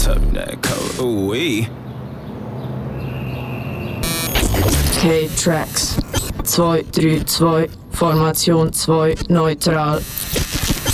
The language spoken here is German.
Turn that code. Ooh-wee. K-Tracks 2-3-2, Formation 2, neutral.